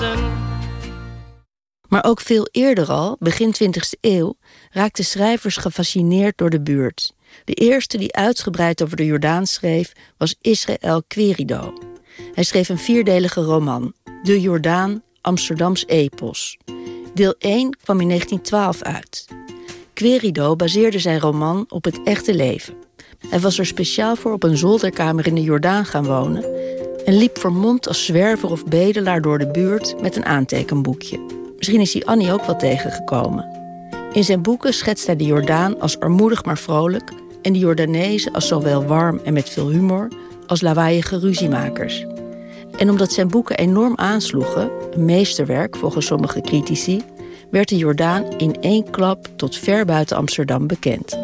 Westen. Maar ook veel eerder al, begin 20e eeuw, raakten schrijvers gefascineerd door de buurt. De eerste die uitgebreid over de Jordaan schreef was Israël Querido. Hij schreef een 4-delige roman, De Jordaan, Amsterdams epos. Deel 1 kwam in 1912 uit. Querido baseerde zijn roman op het echte leven. Hij was er speciaal voor op een zolderkamer in de Jordaan gaan wonen en liep vermomd als zwerver of bedelaar door de buurt met een aantekenboekje. Misschien is hij Annie ook wel tegengekomen. In zijn boeken schetst hij de Jordaan als armoedig maar vrolijk en de Jordanezen als zowel warm en met veel humor als lawaaiige ruziemakers. En omdat zijn boeken enorm aansloegen, een meesterwerk volgens sommige critici, werd de Jordaan in 1 klap tot ver buiten Amsterdam bekend.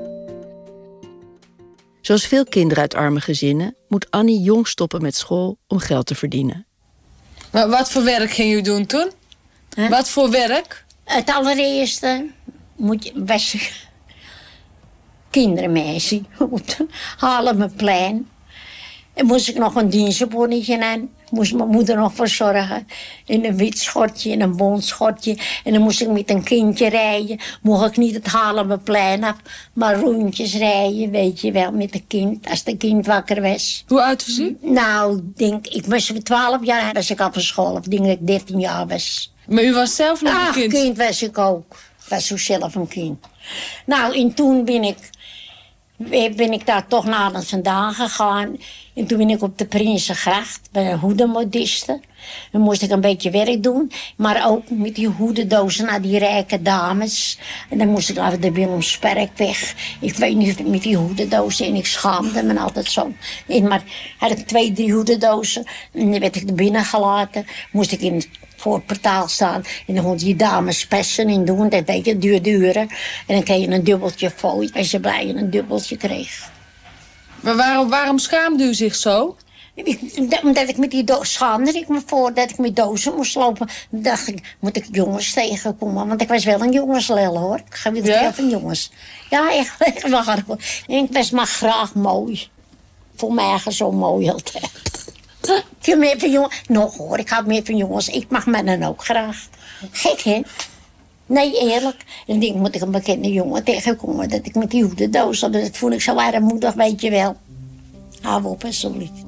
Zoals veel kinderen uit arme gezinnen moet Annie jong stoppen met school om geld te verdienen. Maar wat voor werk ging u doen toen? Huh? Wat voor werk? Het allereerste was je kindermeisje. Halen mijn plein. En moest ik nog een dienstbonnetje aan. Moest mijn moeder nog voor zorgen. In een wit schortje, in een bont schortje. En dan moest ik met een kindje rijden. Mocht ik niet het Haarlemmerplein af, maar rondjes rijden, weet je wel, met een kind. Als de kind wakker was. Hoe oud was u? Nou, ik was 12 jaar, was ik al van school. Of denk dat ik 13 jaar was. Maar u was zelf nog een kind? Kind was ik ook. Was ook zelf een kind. Nou, en toen ben ik daar toch naar vandaan gegaan. En toen ben ik op de Prinsengracht bij een hoedenmodiste. Dan moest ik een beetje werk doen. Maar ook met die hoedendozen naar die rijke dames. En dan moest ik naar de Willemsperkweg. Ik weet niet, met die hoedendozen. En ik schaamde me altijd zo. Maar had ik 2, 3 hoedendozen. En dan werd ik er binnen gelaten. Moest ik in voor het portaal staan. En dan kon die dames persen en doen. Dat weet je, duren. En dan kreeg je een dubbeltje fooi. En ze blij je een dubbeltje kreeg. Maar waarom schaamde u zich zo? Omdat ik met die doos schaamde ik me voor dat ik met dozen moest lopen. Dan dacht ik, moet ik jongens tegenkomen? Want ik was wel een jongenslel, hoor. Ik ga weer veel van jongens. Ja, echt waar. En ik was maar graag mooi. Voor mij eigenlijk zo mooi altijd. Veel meer van jongens. Nog hoor, ik hou meer van jongens. Ik mag mannen ook graag. Gek, hè? Nee, eerlijk. En dan moet ik een bekende jongen tegenkomen. Dat ik met die hoedendoos. Dat voel ik zo armoedig, weet je wel. Hou op, alsjeblieft.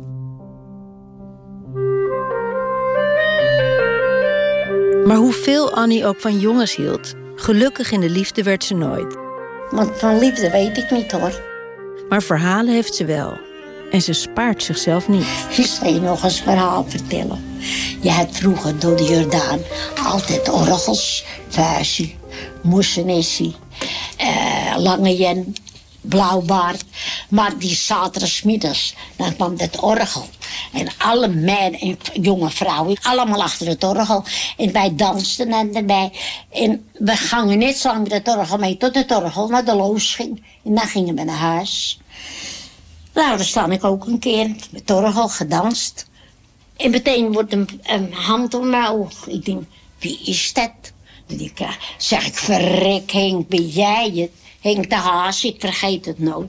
Maar hoeveel Annie ook van jongens hield, gelukkig in de liefde werd ze nooit. Want van liefde weet ik niet, hoor. Maar verhalen heeft ze wel. En ze spaart zichzelf niet. Ik zal je nog eens verhaal vertellen. Je had vroeger door de Jordaan altijd orgels, vuisje, moesenissie, lange jen, blauwbaard. Maar die zaterdagmiddags, dan kwam dat orgel. En alle meiden en jonge vrouwen, allemaal achter het orgel. En wij dansten en erbij. En we gingen net zo lang met het orgel mee tot het orgel naar de loos ging. En dan gingen we naar huis. Nou, dan sta ik ook een keer met het orgel gedanst. En meteen wordt een hand om mijn oog. Ik denk, wie is dat? Dan zeg ik, verrek Henk, ben jij het? Henk de Haas, ik vergeet het nooit.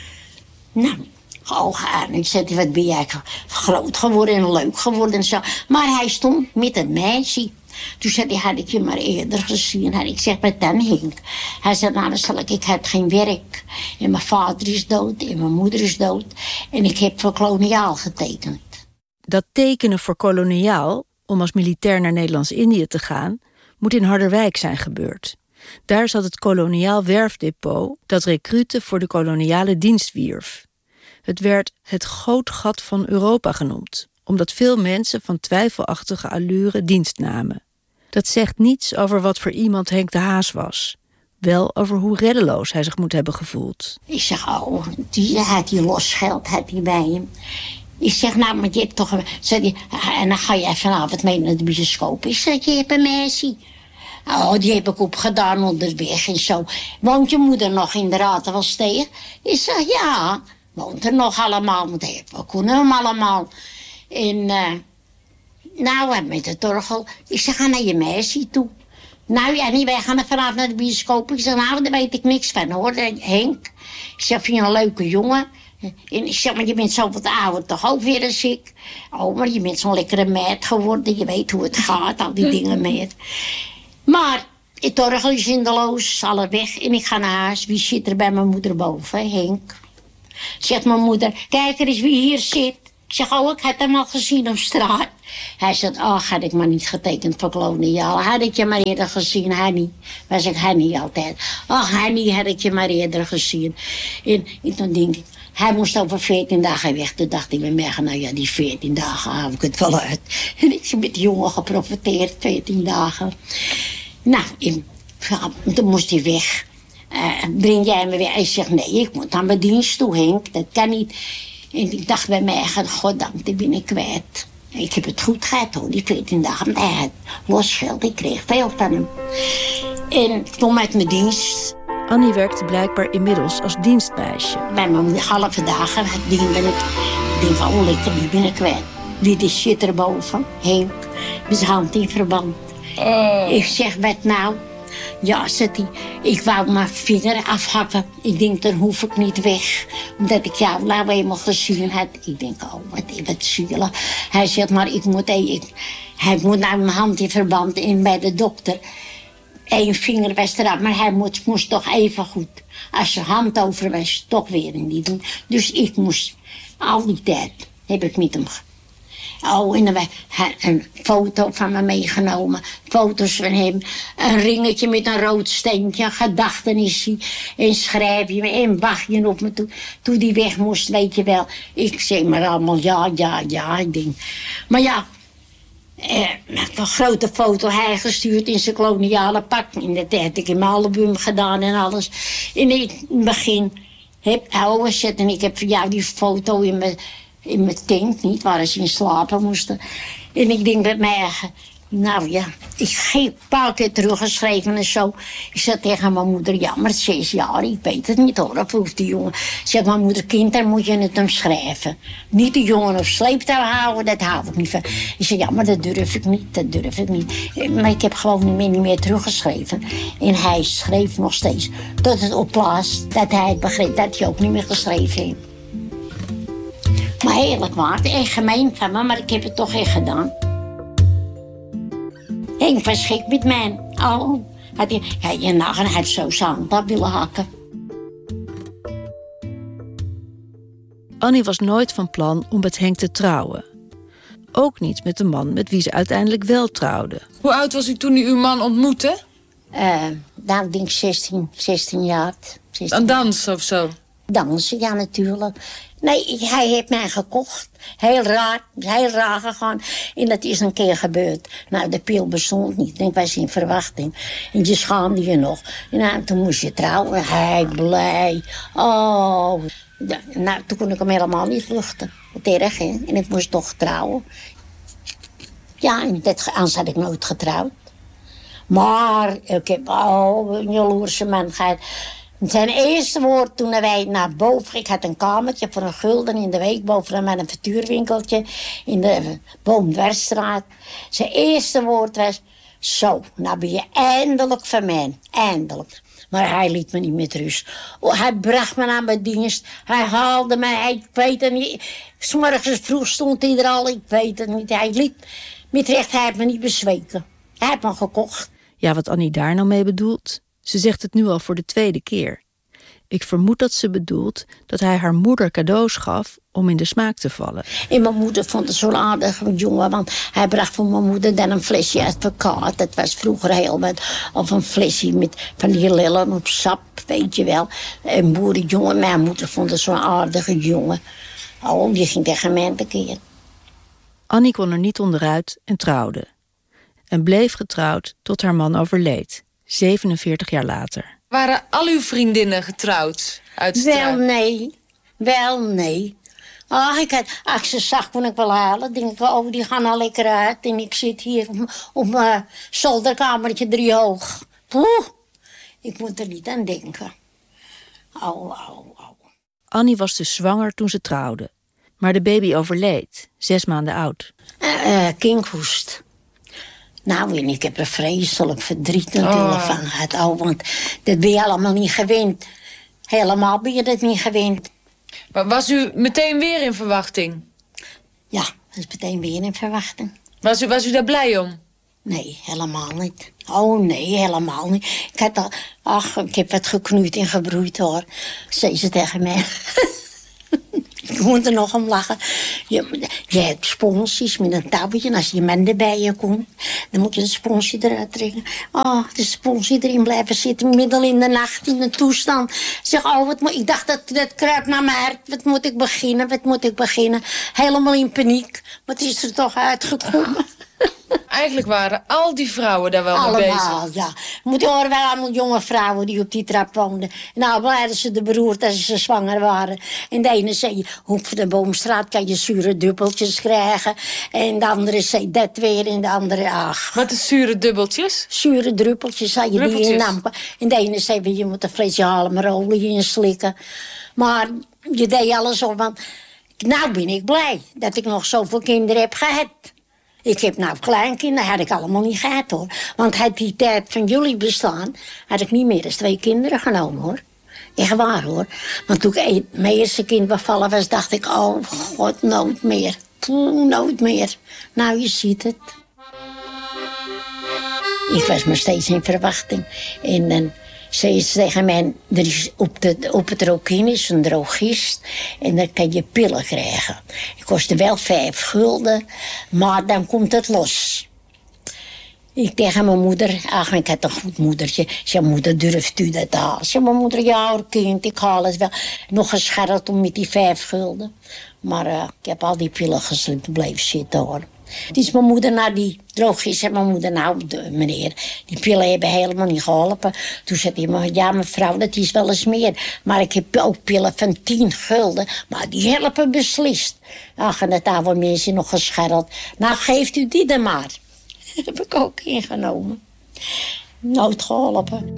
Nou, ogen aan. Ik zei, wat ben jij groot geworden en leuk geworden en zo. Maar hij stond met een meisje. Toen zei hij, had ik je maar eerder gezien. Ik zeg, wat dan, Henk? Hij zei, nou, ik heb geen werk. En mijn vader is dood en mijn moeder is dood. En ik heb voor koloniaal getekend. Dat tekenen voor koloniaal, om als militair naar Nederlands-Indië te gaan, moet in Harderwijk zijn gebeurd. Daar zat het koloniaal werfdepot dat recruten voor de koloniale dienst wierf. Het werd het gootgat van Europa genoemd, omdat veel mensen van twijfelachtige allure dienst namen. Dat zegt niets over wat voor iemand Henk de Haas was. Wel over hoe reddeloos hij zich moet hebben gevoeld. Ik zeg, die had hij los geld had hij bij hem. Ik zeg, nou, maar je hebt toch en dan ga je vanavond mee naar de bioscoop. Ik zeg, je hebt een meisje. Oh, die heb ik opgedaan onderweg en zo. Woont je moeder nog in de Ratenwelsteeg? Ik zeg, ja, woont er nog allemaal. We kunnen hem allemaal. En nou, met het orgel. Ik zeg, ga naar je meisje toe. Nou ja, niet, wij gaan er vanavond naar de bioscoop. Ik zeg, nou, daar weet ik niks van, hoor, Henk. Ik zeg, vind je een leuke jongen? En ik zeg, maar je bent zo wat ouder toch ook weer als ik. Oh, maar je bent zo'n lekkere meid geworden. Je weet hoe het gaat, al die dingen meer. Maar het orgel is in de loos, alle weg. En ik ga naar huis. Wie zit er bij mijn moeder boven? Henk. Zegt mijn moeder, kijk er eens wie hier zit. Ik zeg, oh, ik had hem al gezien op straat. Hij zegt, oh, had ik maar niet getekend voor koloniaal. Had ik je maar eerder gezien, Hanny. Was ik Hanny altijd. Oh, Hanny, had ik je maar eerder gezien. En toen denk ik, hij moest over 14 dagen weg. Toen dacht ik bij mij, nou ja, die 14 dagen hou ik het wel uit. En ik heb met die jongen geprofiteerd, 14 dagen. Nou, toen moest hij weg. Breng jij me weer? Hij zegt, nee, ik moet aan mijn dienst toe, Henk. Dat kan niet. En ik dacht bij mij, goddank, die ben ik kwijt. Ik heb het goed gehad hoor, die 14 dagen. Hij had los geld, ik kreeg veel van hem. En toen met mijn dienst. Annie werkte blijkbaar inmiddels als dienstmeisje. Bij mijn halve dagen diende ik. Ik denk van, oh lekker, die ben ik kwijt. Wie zit erboven? Henk, met zijn hand in verband. Ik zeg, wat nou? Ja, zegt hij, ik wou mijn vinger afhakken. Ik denk, dan hoef ik niet weg. Omdat ik jou nou eenmaal gezien had. Ik denk, oh, wat zielig. Hij zegt, maar hij moet nou mijn hand in verband in bij de dokter. 1 vinger was eraf, maar hij moest toch even goed. Als zijn hand over was, toch weer niet doen. Dus ik moest, al die tijd, heb ik met hem. Oh, en dan had een foto van me meegenomen. Foto's van hem. Een ringetje met een rood steentje. Een gedachtenisje. En schrijf je me. En wacht je op me toe. Toen die weg moest, weet je wel. Ik zeg maar allemaal ja. Ik denk. Maar ja. Een grote foto hij gestuurd in zijn koloniale pak. In de tijd heb ik in mijn album gedaan en alles. In het begin heb ik en ik heb voor jou die foto in mijn tent, niet, waar ze in slapen moesten. En ik denk bij mij, nou ja, ik heb een paar keer teruggeschreven en zo. Ik zei tegen mijn moeder, ja, maar 6 jaar, ik weet het niet hoor, vroeg die jongen. Zeg, mijn moeder, kind, daar moet je het hem schrijven. Niet de jongen op sleeptouw houden, dat hou ik niet van. Ik zei, ja, maar dat durf ik niet. Maar ik heb gewoon niet meer teruggeschreven. En hij schreef nog steeds, tot het opplaats, dat hij het begreep, dat hij ook niet meer geschreven heeft. Maar heerlijk waard, echt gemeen van me, maar ik heb het toch echt gedaan. Henk was gek met mij. Oh, hij had zo zand willen hakken. Annie was nooit van plan om met Henk te trouwen. Ook niet met de man met wie ze uiteindelijk wel trouwde. Hoe oud was u toen u uw man ontmoette? Nou, ik denk 16 jaar. 16. Aan dansen of zo? Dansen, ja, natuurlijk. Nee, hij heeft mij gekocht. Heel raar gegaan. En dat is een keer gebeurd. Nou, de pil bestond niet. Ik was in verwachting. En je schaamde je nog. En nou, toen moest je trouwen. Hij blij. Oh. Nou, toen kon ik hem helemaal niet vluchten. Wat erg, hè? En ik moest toch trouwen. Ja, en anders had ik nooit getrouwd. Maar ik heb een jaloerse man gehad. Zijn eerste woord toen wij naar boven... Ik had een kamertje voor €1 in de week boven met een frituurwinkeltje in de Boomdwarsstraat. Zijn eerste woord was... Zo, nou ben je eindelijk van mij. Eindelijk. Maar hij liet me niet met rust. Oh, hij bracht me naar mijn dienst. Hij haalde mij, ik weet het niet. 's Morgens vroeg stond hij er al, ik weet het niet. Hij liet met recht, hij heeft me niet bezweken. Hij heeft me gekocht. Ja, wat Annie daar nou mee bedoelt? Ze zegt het nu al voor de 2e keer. Ik vermoed dat ze bedoelt dat hij haar moeder cadeaus gaf om in de smaak te vallen. En mijn moeder vond het zo'n aardige jongen, want hij bracht voor mijn moeder dan een flesje advocaat. Dat was vroeger heel wat. Of een flesje met van die lillen op sap, weet je wel. Een boerenjongen. Mijn moeder vond het zo'n aardige jongen. Oh, die ging tegen mij tekeer. Annie kon er niet onderuit en trouwde. En bleef getrouwd tot haar man overleed. 47 jaar later. Waren al uw vriendinnen getrouwd uit straat? Wel, nee. Als ik ze zag, kon ik wel halen. Denk ik, oh, die gaan al lekker uit. En ik zit hier op mijn zolderkamertje 3 hoog. Poeh, ik moet er niet aan denken. Au. Annie was dus zwanger toen ze trouwde. Maar de baby overleed, 6 maanden oud. Kinkhoest. Nou, en ik heb er vreselijk verdriet natuurlijk van gehad. Oh, want dat ben je allemaal niet gewend. Helemaal ben je dat niet gewend. Maar was u meteen weer in verwachting? Ja, dat is meteen weer in verwachting. Was u daar blij om? Nee, helemaal niet. Oh nee, helemaal niet. Ik heb wat geknoeid en gebroeid hoor, zei ze tegen mij. Ik moet er nog om lachen. Je hebt sponsjes met een touwtje. En als je man erbij je komt, dan moet je een sponsje eruit trekken. Oh, de sponsje erin blijven zitten, midden in de nacht in een toestand. Zeg, ik dacht dat kruipt naar mijn hart. Wat moet ik beginnen? Helemaal in paniek. Wat is er toch uitgekomen? Eigenlijk waren al die vrouwen daar wel mee bezig. Allemaal, ja. Moet je horen, wel allemaal jonge vrouwen die op die trap woonden. Nou, hadden ze de beroerd dat ze zwanger waren. En de ene zei, Hoek van de Boomstraat kan je zure dubbeltjes krijgen. En de andere zei dat weer. En de andere, ach. Wat is zure dubbeltjes? Zure druppeltjes, zei je die in nampen. En de ene zei, je moet een flesje halen maar olie in slikken. Maar je deed alles op, want nou ben ik blij dat ik nog zoveel kinderen heb gehad. Ik heb nou kleinkinderen, had ik allemaal niet gehad hoor. Want had die tijd van jullie bestaan, had ik niet meer dan 2 kinderen genomen hoor. Echt waar hoor. Want toen mijn eerste kind bevallen was, dacht ik, oh god, nooit meer. Nooit meer. Nou, je ziet het. Ik was maar steeds in verwachting. En dan zei ze tegen mij, er is op het Rokin is een drogist en dan kan je pillen krijgen. Het kostte wel 5 gulden, maar dan komt het los. Ik tegen mijn moeder, ik had een goed moedertje. Zei, moeder, durft u dat aan? Zei mijn moeder, ja hoor kind, ik haal het wel. Nog gescharreld om met die 5 gulden. Maar ik heb al die pillen geslikt, bleef zitten hoor. Het is mijn moeder naar die drogist en mijn moeder, nou meneer, die pillen hebben helemaal niet geholpen. Toen zei hij, ja mevrouw, dat is wel eens meer. Maar ik heb ook pillen van 10 gulden, maar die helpen beslist. Ach, en dat oude mensen nog gescharreld. Nou, geeft u die dan maar. Dat heb ik ook ingenomen. Nooit geholpen.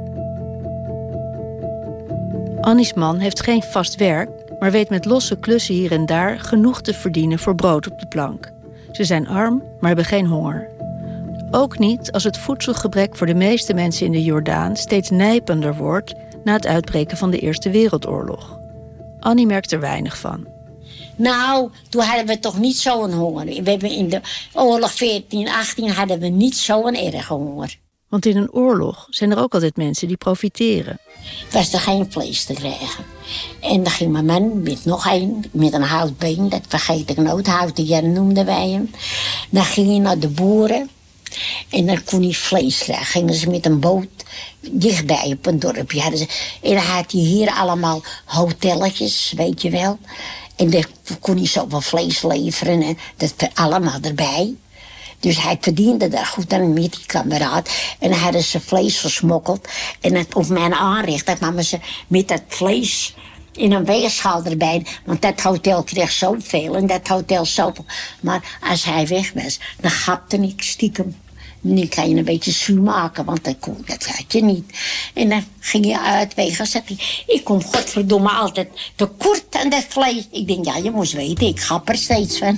Annie's man heeft geen vast werk, maar weet met losse klussen hier en daar genoeg te verdienen voor brood op de plank. Ze zijn arm, maar hebben geen honger. Ook niet als het voedselgebrek voor de meeste mensen in de Jordaan steeds nijpender wordt na het uitbreken van de Eerste Wereldoorlog. Annie merkt er weinig van. Nou, toen hadden we toch niet zo'n honger. We hebben in de oorlog 14-18 hadden we niet zo'n erge honger. Want in een oorlog zijn er ook altijd mensen die profiteren. Was er geen vlees te krijgen. En dan ging mijn man met nog een, met een houtbeen, dat vergeet ik nooit, houten Jan noemden wij hem. Dan ging hij naar de boeren en dan kon hij vlees krijgen. Gingen ze met een boot dichtbij op een dorpje. En dan had hij hier allemaal hotelletjes, weet je wel. En dan kon hij zoveel vlees leveren en dat allemaal erbij. Dus hij verdiende daar goed aan met die kameraad. En dan hadden ze vlees gesmokkeld. En het, op mijn aanrecht, dat namen ze met dat vlees in een weegschaal erbij. Want dat hotel kreeg zoveel en dat hotel zoveel. Maar als hij weg was, dan gapte ik stiekem. Nu kan je een beetje zuur maken, want dat had je niet. En dan ging je uitwegen en zei hij, ik kom godverdomme altijd tekort aan dat vlees. Ik denk, ja, je moest weten, ik gap er steeds van.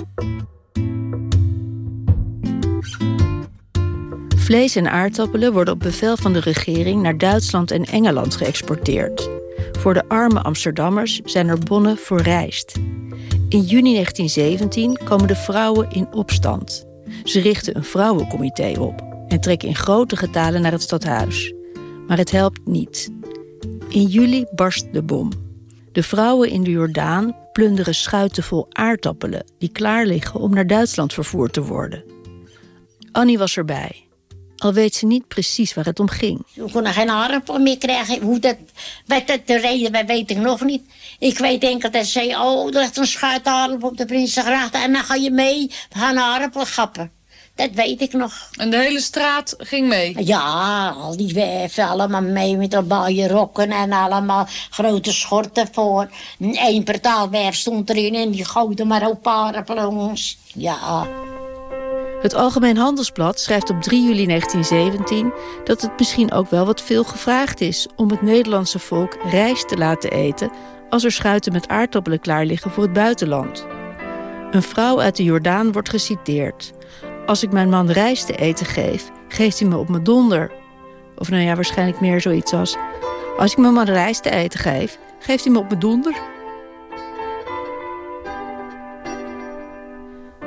Vlees en aardappelen worden op bevel van de regering naar Duitsland en Engeland geëxporteerd. Voor de arme Amsterdammers zijn er bonnen voor rijst. In juni 1917 komen de vrouwen in opstand. Ze richten een vrouwencomité op en trekken in grote getalen naar het stadhuis. Maar het helpt niet. In juli barst de bom. De vrouwen in de Jordaan plunderen schuiten vol aardappelen die klaar liggen om naar Duitsland vervoerd te worden. Annie was erbij. Al weet ze niet precies waar het om ging. We konden geen aardappel meer krijgen. Wat dat de reden, weet ik nog niet. Ik weet enkel dat ze zei, er ligt een schuit aardappel op de Prinsengracht. En dan ga je mee, we gaan aardappel gappen. Dat weet ik nog. En de hele straat ging mee? Ja, al die werven allemaal mee met al baaie rokken en allemaal grote schorten voor. 1 portaalwerf stond erin en die gooide maar op aardappels. Ja. Het Algemeen Handelsblad schrijft op 3 juli 1917 dat het misschien ook wel wat veel gevraagd is om het Nederlandse volk rijst te laten eten als er schuiten met aardappelen klaar liggen voor het buitenland. Een vrouw uit de Jordaan wordt geciteerd. Als ik mijn man rijst te eten geef, geeft hij me op mijn donder. Of waarschijnlijk meer zoiets als, als ik mijn man rijst te eten geef, geeft hij me op mijn donder.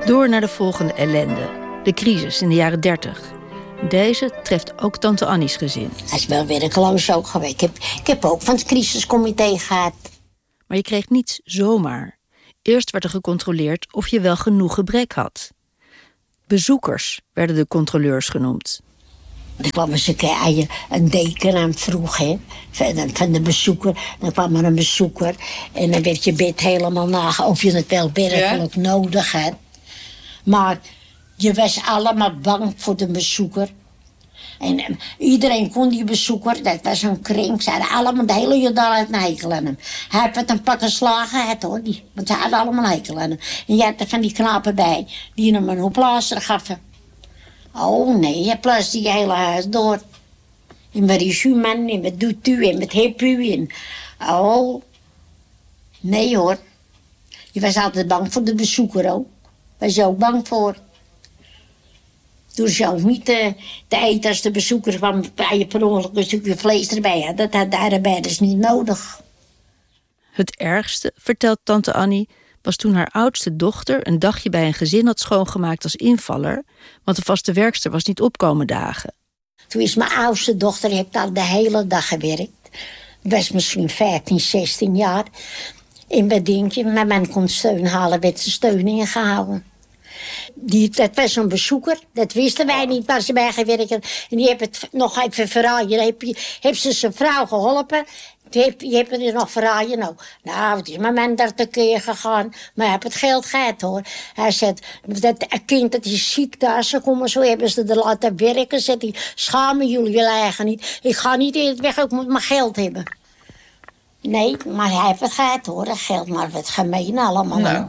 Door naar de volgende ellende. De crisis in de jaren 30. Deze treft ook tante Annie's gezin. Hij is wel werkeloos ook geweest. Ik heb ook van het crisiscomité gehad. Maar je kreeg niets zomaar. Eerst werd er gecontroleerd of je wel genoeg gebrek had. Bezoekers werden de controleurs genoemd. Dan kwam eens een deken aan vroeg, hè, van de bezoeker. Dan kwam er een bezoeker en dan werd je bed helemaal nagegaan of je het wel werkelijk nodig had. Maar je was allemaal bang voor de bezoeker. En iedereen kon die bezoeker, dat was een kring. Ze hadden allemaal de hele Jordaan uit een hekel aan hem. Hij heeft een pak geslagen gehad, hoor. Want ze hadden allemaal een hekel aan hem. En je had er van die knapen bij die hem een opblazer gaven. Oh nee, je plaatst je hele huis door. En wat is uw man, en wat doet u, en wat heeft u, en... Oh, nee hoor. Je was altijd bang voor de bezoeker ook. Was je ook bang voor. Door zelf niet te eten als de bezoeker kwam, bij je per ongeluk een stukje vlees erbij had. Dat had de arbeiders niet nodig. Het ergste, vertelt tante Annie, was toen haar oudste dochter een dagje bij een gezin had schoongemaakt als invaller, want de vaste werkster was niet opkomen dagen. Toen is mijn oudste dochter, heeft al de hele dag gewerkt. Was misschien 15, 16 jaar. En wat denk je, mijn man kon steun halen, werd ze steun ingehouden. Dat was een bezoeker, dat wisten wij niet waar ze bij gewerkt had. En die heeft het nog even verraaien. Heeft ze zijn vrouw geholpen. Je hebt er nog verraaien. Nou, het is mijn man daar tekeer gegaan. Maar hij heeft het geld gehad, hoor. Hij zegt, dat kind dat is ziek daar. Ze komen zo, hebben ze er laten werken. Zegt hij, schamen jullie eigen niet. Ik ga niet eerder weg, ik moet mijn geld hebben. Nee, maar hij heeft het gehad, hoor. Dat geld, maar wat gemeen allemaal. Nou.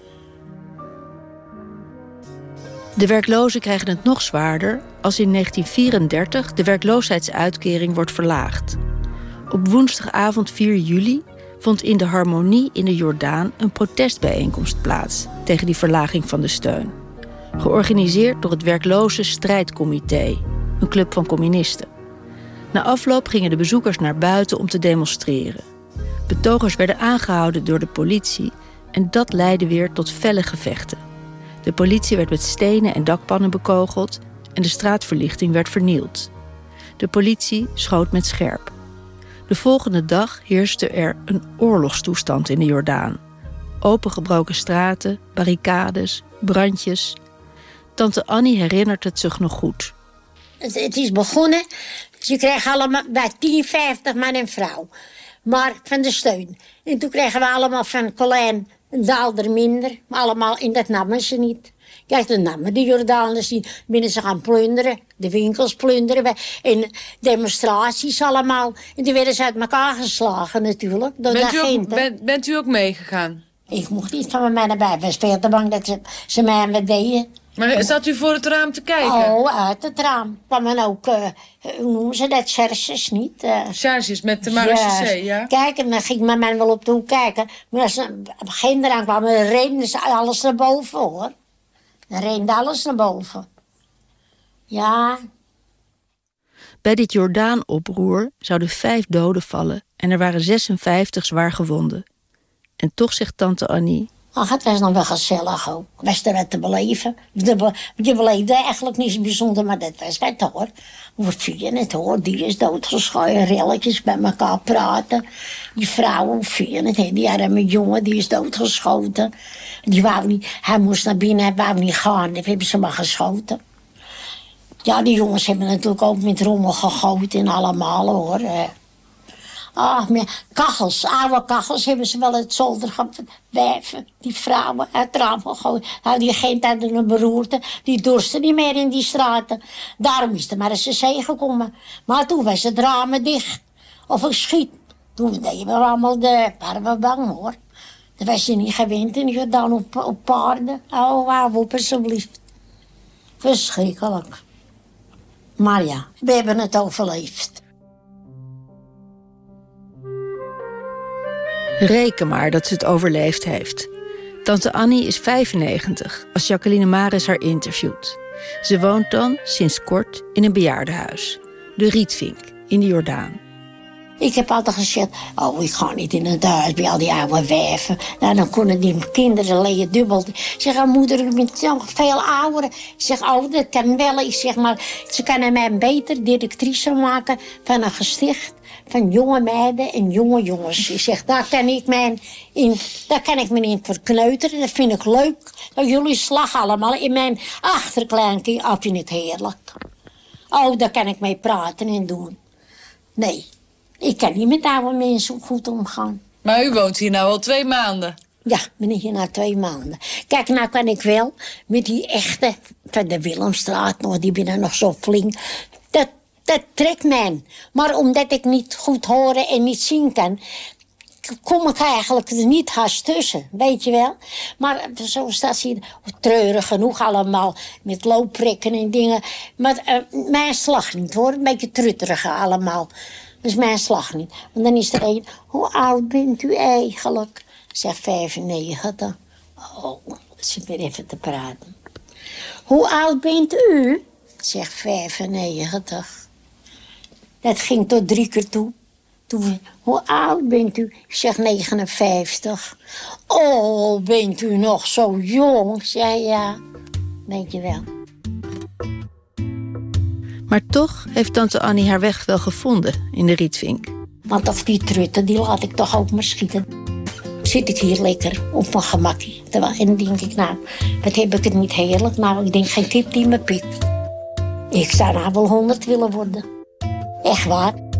De werklozen krijgen het nog zwaarder als in 1934 de werkloosheidsuitkering wordt verlaagd. Op woensdagavond 4 juli vond in de Harmonie in de Jordaan een protestbijeenkomst plaats tegen die verlaging van de steun. Georganiseerd door het Werkloze Strijdcomité, een club van communisten. Na afloop gingen de bezoekers naar buiten om te demonstreren. Betogers werden aangehouden door de politie en dat leidde weer tot felle gevechten. De politie werd met stenen en dakpannen bekogeld en de straatverlichting werd vernield. De politie schoot met scherp. De volgende dag heerste er een oorlogstoestand in de Jordaan. Opengebroken straten, barricades, brandjes. Tante Annie herinnert het zich nog goed. Het is begonnen, ze kregen allemaal bij 10,50 man en vrouw. Maar van de steun. En toen kregen we allemaal van Colijn een daalder minder. Maar allemaal, en dat namen ze niet. Kijk, dat namen de Jordaaners niet. Binnen ze gaan plunderen, de winkels plunderen. En demonstraties allemaal. En toen werden ze uit elkaar geslagen natuurlijk. Bent u ook meegegaan? Ik mocht niet van mij naar bij. Ik was veel te bang dat ze mij wat deden. Maar zat u voor het raam te kijken? Oh, uit het raam. Kwamen ook, hoe noemen ze dat, charges niet? Charges met de marechaussee, ja? Kijk, en dan ging mijn man wel op de hoek kijken. Maar als ze geen eraan kwamen, dan reden ze alles naar boven, hoor. Dan rende alles naar boven. Ja. Bij dit Jordaan-oproer zouden 5 doden vallen en er waren 56 zwaar gewonden. En toch zegt tante Annie... Ach, het was nog wel gezellig ook. Was er wat te beleven. Je beleefde eigenlijk niet zo bijzonder, maar dat was wat, hoor. Hoe vind je het, hoor? Die is doodgeschoten, relletjes bij elkaar praten. Die vrouw, hoe vind je het? Die arme jongen, die is doodgeschoten. Die wou niet, hij moest naar binnen, hij wou niet gaan. Dat hebben ze maar geschoten. Ja, die jongens hebben natuurlijk ook met rommel gegooid en allemaal, hoor. Kachels, oude kachels hebben ze wel het zolder gewerven. Die vrouwen uit het raam gegooid. Nou, die agent had een beroerte. Die dorsten niet meer in die straten. Daarom is er maar eens een zee gekomen. Maar toen was het ramen dicht. Of een schiet. Toen deden we allemaal waren we bang, hoor. Dat was je niet gewend in Jordaan op paarden. Oh, hou op, alsjeblieft. Verschrikkelijk. Maar ja, we hebben het overleefd. Reken maar dat ze het overleefd heeft. Tante Annie is 95 als Jacqueline Maris haar interviewt. Ze woont dan sinds kort in een bejaardenhuis. De Rietvink in de Jordaan. Ik heb altijd gezegd, ik ga niet in het huis bij al die oude wijven. Nou, dan kunnen die kinderen leeg dubbel. Ik zeg, moeder, ik ben nog veel ouder. Ik zeg, dat kan wel. Ik zeg, maar ze kunnen mij beter directrice maken van een gesticht van jonge meiden en jonge jongens. Ik zeg, daar kan ik me in verkneuteren. Dat vind ik leuk. Dat jullie slag allemaal in mijn achterkleinkind. Vind ik heerlijk. Daar kan ik mee praten en doen. Nee. Ik kan niet met oude mensen goed omgaan. Maar u woont hier nou al 2 maanden. Ja, ik ben hier na 2 maanden. Kijk, nou kan ik wel met die echte van de Willemstraat nog, die binnen nog zo flink. Dat trekt mij. Maar omdat ik niet goed horen en niet zien kan, kom ik eigenlijk er niet haast tussen, weet je wel. Maar zo staat ze treurig genoeg allemaal, met loopprikken en dingen. Maar mijn slag niet hoor, een beetje trutterig allemaal. Dat is mijn slag niet. Want dan is er een, hoe oud bent u eigenlijk? Ik zeg 95. Zit weer even te praten. Hoe oud bent u? Ik zeg 95. Dat ging tot 3 keer toe. Toen, hoe oud bent u? Ik zeg 59. Bent u nog zo jong? Ik zeg ja, weet je wel. Maar toch heeft tante Annie haar weg wel gevonden in de Rietvink. Want of die trutten, die laat ik toch ook maar schieten. Zit ik hier lekker op mijn gemakkie. En dan denk ik, nou, wat heb ik het niet heerlijk. Nou, ik denk geen kip die me pikt. Ik zou nou wel 100 willen worden. Echt waar.